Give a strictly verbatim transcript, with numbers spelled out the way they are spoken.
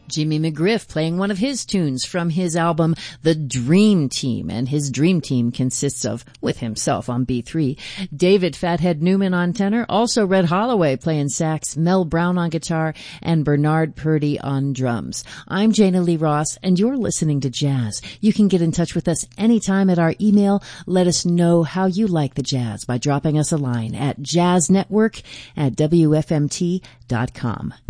Jimmy McGriff playing one of his tunes from his album The Dream Team, and his Dream Team consists of, with himself on B three, David Fathead Newman on tenor, also Red Holloway playing sax, Mel Brown on guitar, and Bernard Purdy on drums. I'm Jana Lee Ross, and you're listening to Jazz. You can get in touch with us anytime at our email. Let us know how you like the jazz by dropping us a line at jazznetwork at W F M T dot com.